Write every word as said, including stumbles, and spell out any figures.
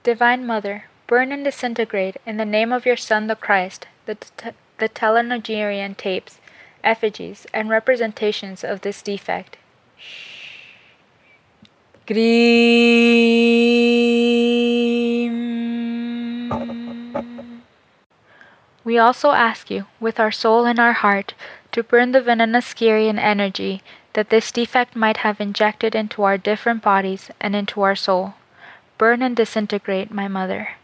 Divine Mother, burn and disintegrate, in the name of your Son the Christ, the, t- the telenogerian tapes, effigies, and representations of this defect. Grim. We also ask you, with our soul and our heart, to burn the Venenoscarian energy that this defect might have injected into our different bodies and into our soul. Burn and disintegrate, my Mother.